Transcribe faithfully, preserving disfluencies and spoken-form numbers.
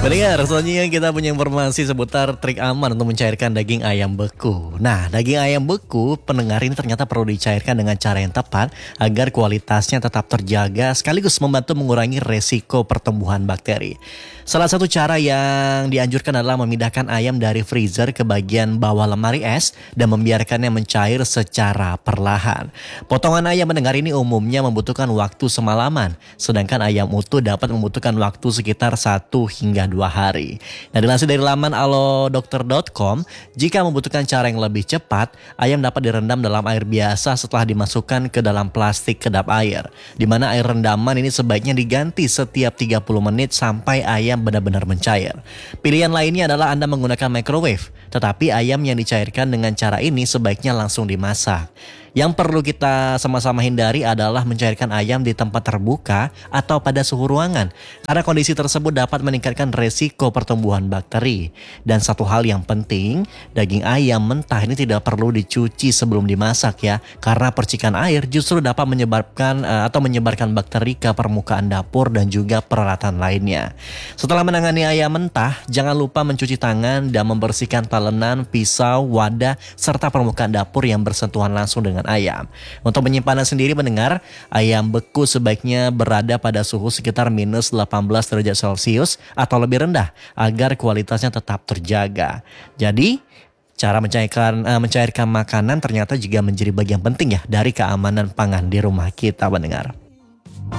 Pendengar, selanjutnya kita punya informasi seputar trik aman untuk mencairkan daging ayam beku. Nah, daging ayam beku, pendengar ini ternyata perlu dicairkan dengan cara yang tepat agar kualitasnya tetap terjaga sekaligus membantu mengurangi resiko pertumbuhan bakteri. Salah satu cara yang dianjurkan adalah memindahkan ayam dari freezer ke bagian bawah lemari es dan membiarkannya mencair secara perlahan. Potongan ayam pendengar ini umumnya membutuhkan waktu semalaman, sedangkan ayam utuh dapat membutuhkan waktu sekitar satu hingga dua hari. Nah, dilansir dari laman alodokter dot com, jika membutuhkan cara yang lebih cepat, ayam dapat direndam dalam air biasa setelah dimasukkan ke dalam plastik kedap air, di mana air rendaman ini sebaiknya diganti setiap tiga puluh menit sampai ayam benar-benar mencair. Pilihan lainnya adalah Anda menggunakan microwave, tetapi ayam yang dicairkan dengan cara ini sebaiknya langsung dimasak. Yang perlu kita sama-sama hindari adalah mencairkan ayam di tempat terbuka atau pada suhu ruangan, karena kondisi tersebut dapat meningkatkan resiko pertumbuhan bakteri. Dan satu hal yang penting, daging ayam mentah ini tidak perlu dicuci sebelum dimasak ya, karena percikan air justru dapat menyebabkan uh, atau menyebarkan bakteri ke permukaan dapur dan juga peralatan lainnya. Setelah menangani ayam mentah, jangan lupa mencuci tangan dan membersihkan talenan, pisau, wadah, serta permukaan dapur yang bersentuhan langsung dengan ayam. Untuk penyimpanan sendiri pendengar, ayam beku sebaiknya berada pada suhu sekitar minus delapan belas derajat Celcius atau lebih rendah agar kualitasnya tetap terjaga. Jadi, cara mencairkan, uh, mencairkan makanan ternyata juga menjadi bagian penting ya dari keamanan pangan di rumah kita pendengar.